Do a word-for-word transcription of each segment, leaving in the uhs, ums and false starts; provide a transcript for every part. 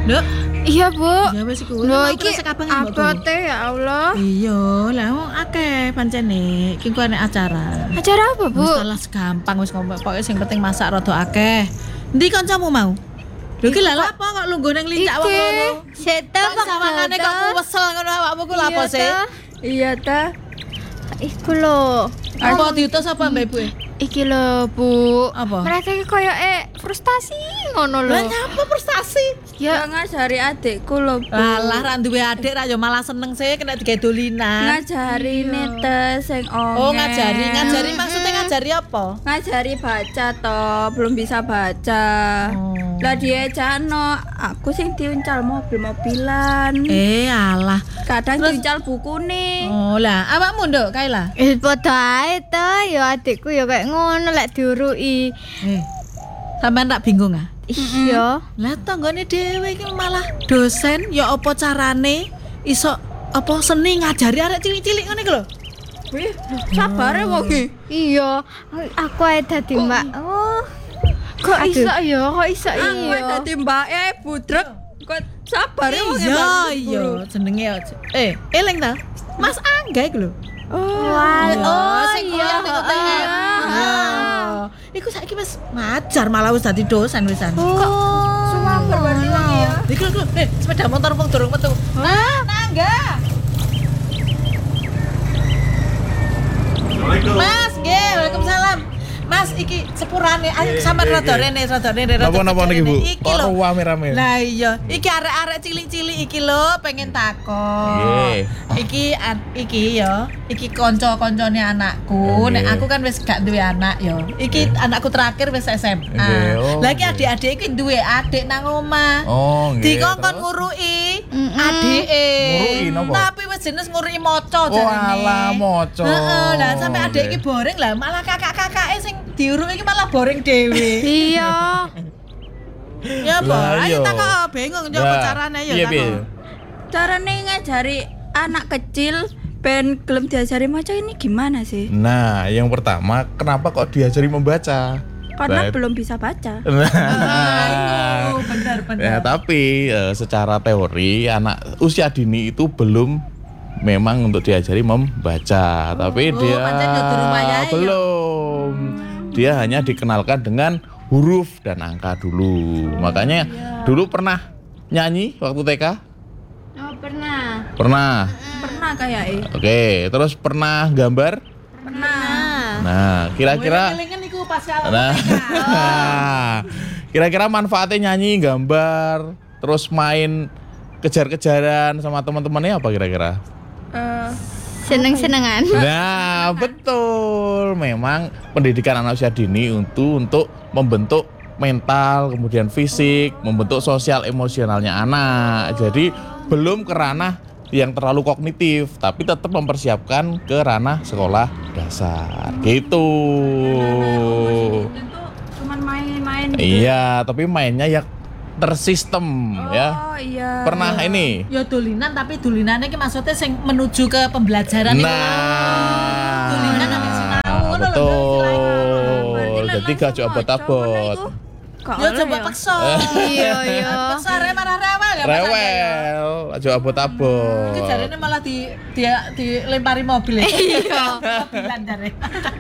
Nduk. Iya, Bu. Ya wis iku. Lho iki abote ya Allah. Iya, lah wong akeh pancene. Iki ku ana acara. Acara apa, Bu? Wis salah gampang wis ngomong pokoke sing penting masak rada akeh. Endi kancamu mau? Lho iki lha apa kok lungguh ning lincak wong loro? Sik ta sawangane kok kuwesel ngono awakmu ku lha apa sih? Iya ta. Iku lho. Apa diutus apa mbak ibu? Iki lho, Bu. Apa? Mereka iki koyo eh frustasi ngono lho. Lah nyapa frustasi? Ya ngajari adikku lho, Bu. Alah ra duwe adik ra yo malah seneng sih kena digawe dolinan. Ngajari netes sing ongeng. Oh, ngajari. Ngajari maksudnya ngajari apa? Ngajari baca toh, belum bisa baca. Oh. Lah dia jano, aku sing diuncal mobil-mobilan. Eh, alah. Kadang Terus- diuncal buku nih. Oh, lah awakmu nduk Kaila. Eh padha ae ta, ya adikku ya kayak ngono lek diuruki. Eh. Sampeyan tak bingung ah? Iya. Lah tanggane dhewe iki malah dosen ya apa carane iso apa seni ngajari arek cilik-cilik ngene iki lho. Wih, sabare wong iki. Iya, aku ae dadi Mbak. Oh. Kok iso ya? Kok iso Aku iya? dadi mbake budrek. Kok sabare wong Iya, iya, jenenge aja. Eh, eling ta? Mas Angga iku lho. Wal, Iya, oh sing iya. kuliah ning U T M. Iya. Iku saiki wis ngajar malah wis dadi dosen wisan. Oh. Suwaper berarti wong ya. Iki lho, eh sepeda motor wong durung metu. Nah, Nangga. Mas, nggih, waalaikumsalam. Mas, iki sepurane, ayo sampean rada rene, rada rene, rada. Napa-napa niki, Bu? Iki Kok lho. rame-rame? Lah iya, iki arek-arek cilik-cilik iki lho pengen takon. Nggih. Iki an, iki ya, iki kanca-kancane anakku. Nggih. Nek aku kan wis gak duwe anak ya. Iki anakku terakhir wis S M A. Nggih, oh, Lah iki nggih. adik-adik iki duwe adik nang omah. Oh, nggih. Dikongkon Terus? nguruki adike. Nguruki napa? Tapi wis jenis nguruki maca Oh, jarane. alah, maca. Heeh, lah sampe adik Nggih. iki boring lah, malah kakak-kakake sing diuruki iki malah boring dhewe. Iya. Ya apa? Lah, Ayo iya. takok bingung yo apa carane ya Piye, piye? takok. Carane ngajari anak kecil ben gelem diajari maca ini gimana sih? Nah, yang pertama, kenapa kok diajari membaca? Karena Right. belum bisa baca. Ah, itu benar benar. Ya, tapi eh, secara teori anak usia dini itu belum memang untuk diajari membaca, tapi oh, dia pancen yo durung wayahe ya. belum. Dia hanya dikenalkan dengan huruf dan angka dulu. Makanya dulu pernah nyanyi waktu T K? Oh, pernah. Pernah. Pernah kayak eh. Oke, terus pernah gambar? Pernah. Nah, kira-kira Eling-elingan iku pas kalau Nah, kira-kira manfaatnya nyanyi, gambar, terus main kejar-kejaran sama teman-temannya apa kira-kira? Eh, Seneng-senengan. Nah, betul. Memang pendidikan anak usia dini untuk untuk membentuk mental, kemudian fisik, membentuk sosial emosionalnya anak. Jadi belum ke ranah yang terlalu kognitif, tapi tetap mempersiapkan ke ranah sekolah dasar. Gitu. itu cuman main-main gitu. Iya, tapi mainnya ya tersistem ya. Oh iya. Pernah ini. ya dolinan tapi dolinane iki maksudnya sing menuju ke pembelajaran itu. Nah, Dolinan sampe sinau ngono lho, betul. Berarti Jadi langsung gak jauh maca, abot-abot. ngono iku. Gak Ya oleh coba ya. paksa. Iya, iya. Paksa arek marah rewel ya Mas Angga ya. Rewel, aja abot-abot. Iki jarene malah di dia dilempari mobil ya. Iya. Mobilan jare.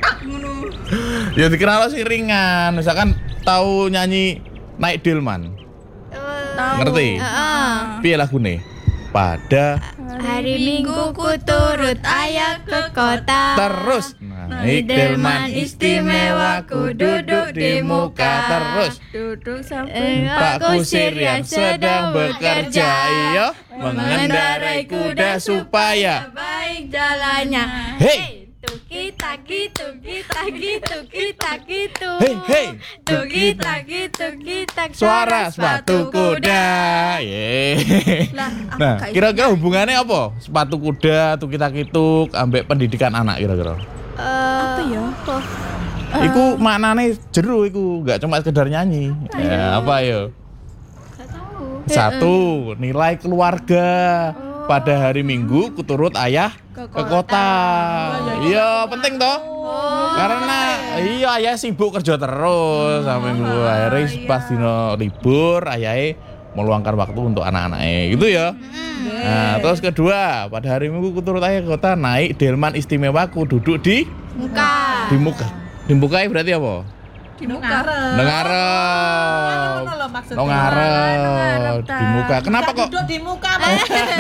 Ya dikenal sih ringan. Misalkan tahu nyanyi Naik Dilman. Ngerti? Heeh. Piye lagune? Pada Hari Minggu ku turut ayah ke kota. terus naik delman istimewa ku duduk di muka terus Duduk sampai Eh, Pak Pak Kusir yang sedang bekerja iya mengendarai kuda supaya baik jalannya. Hey! Tuki taki tuki taki tuki taki tu. Hey, hey! Tuki taki tuki tak Suara sepatu kuda. Yeay. Lah, aku Nah, gak kira-kira hubungannya apa? Sepatu kuda, tuki-takituk, ambek pendidikan anak kira-kira. apa ya? Iku maknane jero iku, enggak cuma sekedar nyanyi. Ya, apa yo? Satu, nilai keluarga. Pada hari Minggu kuturut ayah ke kota. Iya, penting toh. Karena iya ayah sibuk kerja terus sampai minggu akhirnya pas dino libur ayahe meluangkan waktu untuk anak-anaknya gitu ya. Nah, terus kedua, pada hari Minggu ku turut ayah kota naik delman istimewaku duduk di Muka. di muka. Di muka berarti apa? Di muka. Dengarep. Ngono lho maksudnya. Nang ngarep di muka. Kenapa kok? Duduk di muka Mas.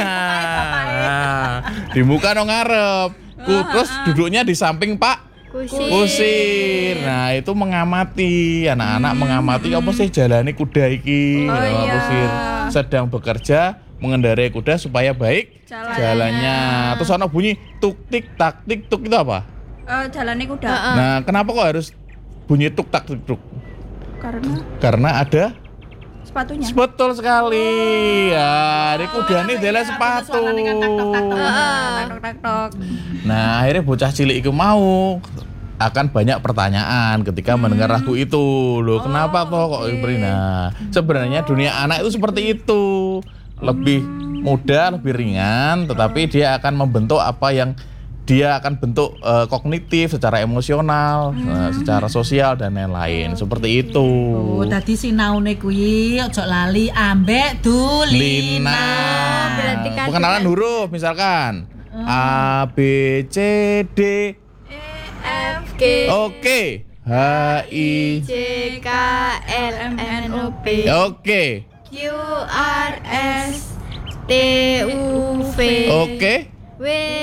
Di muka nang ngarep. Ku- Terus duduknya di samping Pak Kusir. Kusir. Nah, itu mengamati anak-anak mengamati apa sih jalani kuda iki. Oh, Nah, iya. Kusir sedang bekerja mengendarai kuda supaya baik Jalannya. jalannya. Terus ana bunyi tuk tik tak tik tuk itu apa? Eh, jalannya kuda. Nah, kenapa kok harus bunyi tuk tak tik tuk? Karena Karena ada sepatunya. betul sekali. Ya, ini kuda ini adalah sepatu. suaranya kan tak, tok, tak, tok. Tok tok tok. Nah, akhirnya bocah cilik itu mau akan banyak pertanyaan ketika mendengar lagu itu. Loh, kenapa toh kok Ibri? Nah, sebenarnya dunia anak itu seperti itu. Lebih mudah, lebih ringan, tetapi dia akan membentuk apa yang dia akan bentuk eh, kognitif, secara emosional, eh, secara sosial dan lain-lain. Seperti itu. Oh, dadi sinaune kuwi aja lali ambek Dulina. Lina. berarti kan Pengenalan huruf misalkan A B C D. F G Oke. H I. J K L M N O P Oke. Q R S T U V Oke. W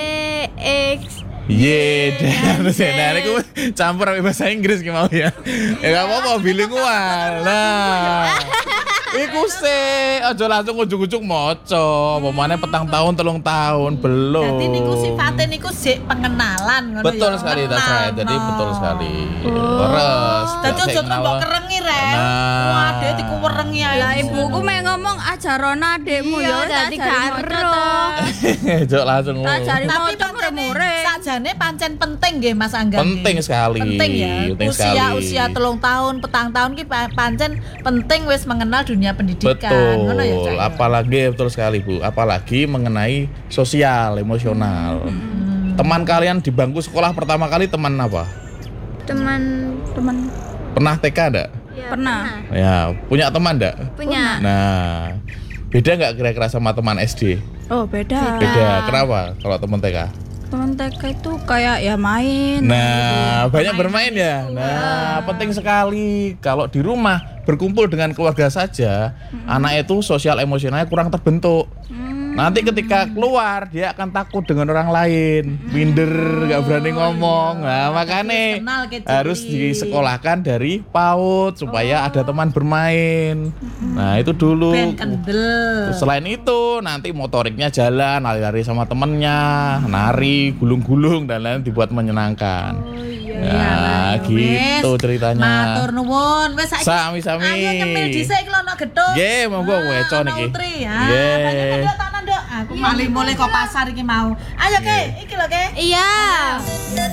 X Ye, dan senare ku campur sama bahasa Inggris ki mau ya. Ya enggak apa-apa bilingual. Nah. Iku se, aja langsung ujug-ujug maca. Pemane petang tahun, telung tahun belum. Dadi niku sifate niku sik pengenalan ngono Betul ya. sekali Tas Rai. Jadi Kenal, betul no. sekali. Terus Dadi saya aja kenal- mbok kerengi rek. Nah. Wah, dek dikuwerengi ae. Lah ibuku mek ngomong ajarono adikmu Iya, ya dadi karo. Jok langsung Tak jari Tapi maca pancen mureng. sakjane pancen penting nggih Mas Angga. penting sekali. Penting ya. Penting usia sekali. usia telung tahun, petang tahun ki pa- pancen penting wis mengenal dunia pendidikan. Ngono ya, Betul, Cak, ya? apalagi betul sekali Bu, apalagi mengenai sosial, emosional. Teman kalian di bangku sekolah pertama kali teman apa? Teman Teman Pernah T K enggak? ya, Pernah. Ya, punya teman enggak? Punya. Nah, beda nggak kira-kira sama teman S D? Oh, beda. Beda, kenapa kalau teman T K? Teman T K itu kayak ya main. Nah, banyak bermain ya. Nah, penting sekali kalau di rumah berkumpul dengan keluarga saja, anak itu sosial emosionalnya kurang terbentuk. Nanti ketika keluar dia akan takut dengan orang lain, minder, nggak berani ngomong. Nah, makanya kenal kecil. harus disekolahkan dari PAUD supaya ada teman bermain. Nah, itu dulu. Ben kendel. Terus selain itu nanti motoriknya jalan, lari-lari sama temennya, nari, gulung-gulung dan lain dibuat menyenangkan. Nah, gitu ceritanya. Matur nuwun. Wis saiki. Sami-sami. Ayo nyemil dhisik iki lho ana gedung. Nggih, monggo weco Ana niki. Utri ya. Nggih. Banyak nduk tak nduk. Aku malih mulih kok pasar iki mau. Ayo Ke, iki lho Ke. Iya.